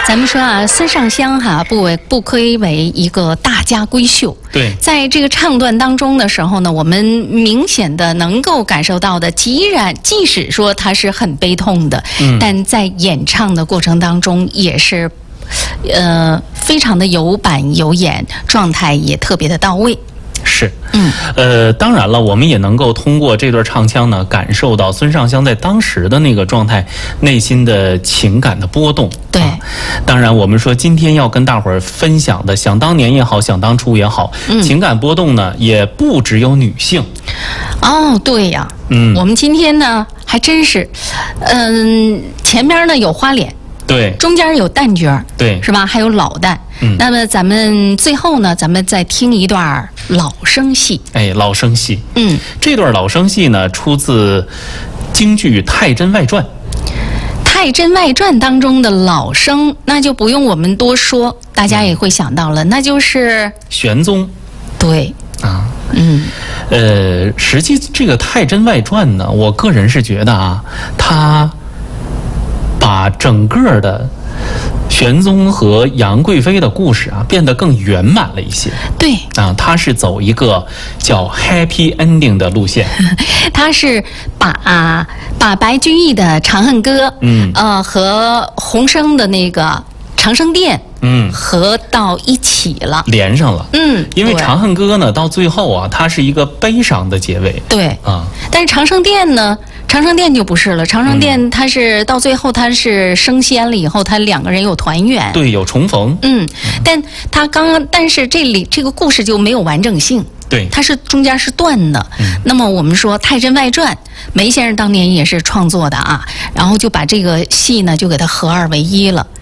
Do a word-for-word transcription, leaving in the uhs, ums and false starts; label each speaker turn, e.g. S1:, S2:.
S1: 咱们说啊，孙尚香哈、啊、不为不亏为一个大家闺秀。
S2: 对，
S1: 在这个唱段当中的时候呢，我们明显的能够感受到的，既然即使说她是很悲痛的，嗯、但在演唱的过程当中也是，呃，非常的有板有眼，状态也特别的到位。
S2: 是，
S1: 嗯，
S2: 呃，当然了，我们也能够通过这段唱腔呢，感受到孙尚香在当时的那个状态，内心的情感的波动。
S1: 对，
S2: 啊、当然，我们说今天要跟大伙儿分享的，想当年也好，想当初也好，嗯、情感波动呢，也不只有女性。
S1: 哦，对呀，
S2: 嗯，
S1: 我们今天呢还真是，嗯，前面呢有花脸。
S2: 对，
S1: 中间有旦角儿，
S2: 对，
S1: 是吧？还有老旦。嗯，那么咱们最后呢，咱们再听一段老生戏。
S2: 哎，老生戏。
S1: 嗯，
S2: 这段老生戏呢，出自京剧《太真外传》。《
S1: 太真外传》当中的老生，那就不用我们多说，大家也会想到了，那就是
S2: 玄宗。
S1: 对。
S2: 啊。
S1: 嗯。
S2: 呃，实际这个《太真外传》呢，我个人是觉得啊，它把整个的玄宗和杨贵妃的故事啊变得更圆满了一些。
S1: 对
S2: 啊，他是走一个叫 happy ending 的路线。
S1: 他是把、啊、把白居易的《长恨歌》嗯呃和洪升的那个长生殿嗯合到一起了，
S2: 连上了。
S1: 嗯，
S2: 因为《长恨歌》呢到最后啊，它是一个悲伤的结尾。
S1: 对啊，但是长生殿呢？长生殿就不是了，长生殿它是到最后它是升仙了以后，他两个人有团圆，
S2: 对，有重逢。
S1: 嗯，但他刚刚，但是这里这个故事就没有完整性，
S2: 对，
S1: 它是中间是断的。嗯，那么我们说《太真外传》，梅先生当年也是创作的啊，然后就把这个戏呢就给它合二为一了。